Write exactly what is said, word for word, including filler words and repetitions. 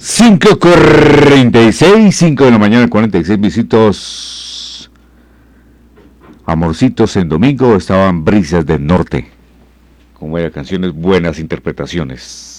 cinco cuarenta y seis, cinco de la mañana, cuarenta y seis visitos. Amorcitos en domingo estaban Brisas del Norte. Como era, canciones, buenas interpretaciones.